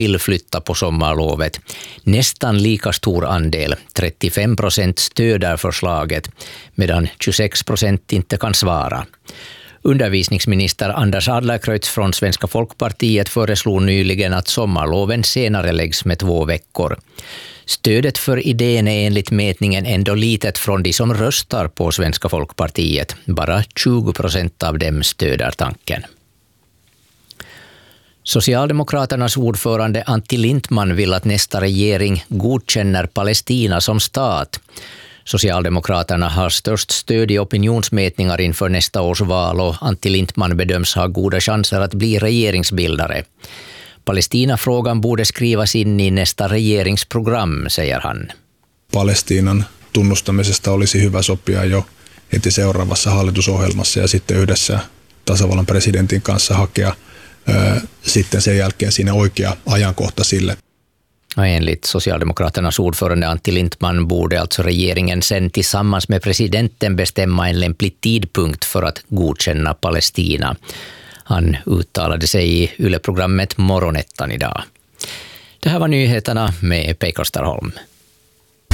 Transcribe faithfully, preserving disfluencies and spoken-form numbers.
vill flytta på sommarlovet. Nästan lika stor andel, trettiofem procent, stöder förslaget, medan tjugosex procent inte kan svara. Undervisningsminister Anders Adlercreutz från Svenska folkpartiet föreslog nyligen att sommarloven senare läggs med två veckor. Stödet för idén är enligt mätningen ändå litet från de som röstar på Svenska folkpartiet. Bara tjugo procent av dem stöder tanken. Socialdemokraternas ordförande Antti Lindman vill att nästa regering godkänner Palestina som stat. Socialdemokraterna har störst stöd i opinionsmätningar inför nästa års val och Antti Lindman bedöms ha goda chanser att bli regeringsbildare. Palestinafrågan borde skrivas in i nästa regeringsprogram, säger han. Palestiinan tunnustamisesta olisi hyvä sopia jo heti seuraavassa hallitusohjelmassa ja sitten yhdessä tasavallan presidentin kanssa hakea ää, sitten sen jälkeen siinä oikea ajankohta sille. Enligt Socialdemokraternas ordförande Antti Lindman borde alltså regeringen sen tillsammans med presidenten bestämma en lämplig tidpunkt för att godkänna Palestina. Han uttalade sig i Yle-programmet Morgonettan idag. Det här var nyheterna med Pekka Starholm.